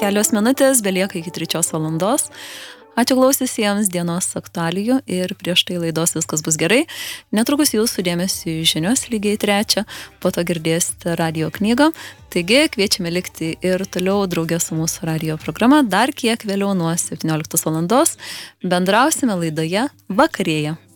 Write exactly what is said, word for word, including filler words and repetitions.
Kelios minutės belieka iki trečios valandos. Ačiū klausiusiems dienos aktualijų ir prieš tai laidos Viskas bus gerai. Netrukus jūsų dėmesį žinios lygiai trečią, po to girdėsite radio knygą. Taigi kviečiame likti ir toliau draugė su mūsų radio programa. Dar kiek vėliau nuo septynioliktos valandos bendrausime laidoje Vakarėje.